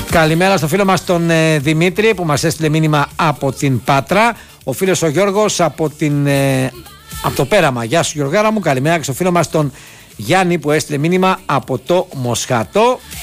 Καλημέρα στο φίλο μας τον Δημήτρη που μας έστειλε μήνυμα από την Πάτρα. Ο φίλος ο Γιώργος από το Πέραμα. Γεια σου Γιώργάρα μου. Καλημέρα και στο φίλο μας τον Γιάννη που έστειλε μήνυμα από το Μοσχάτο.